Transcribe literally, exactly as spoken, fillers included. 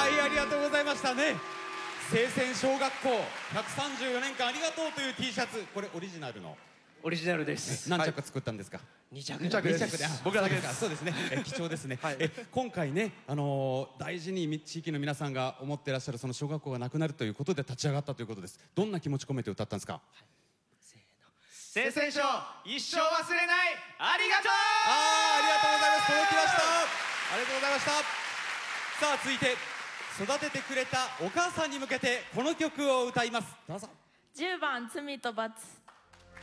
はいありがとうございましたね。清泉小学校ひゃくさんじゅうよねんかんありがとうという T シャツ、これオリジナルのオリジナルです。 何着作ったんですか？ に着に着です。 に着で、 僕らだけです。 そうですね、え貴重ですね、 はい、 え今回ね、あのー、大事に地域の皆さんが思ってらっしゃるその小学校がなくなるということで立ち上がったということです。どんな気持ち込めて歌ったんですか？ 清泉小一生忘れないありがとう。 あーありがとうございます。届きました。ありがとうございました。さあ続いて育ててくれたお母さんに向けてこの曲を歌います。どうぞ。 じゅうばん罪と罰。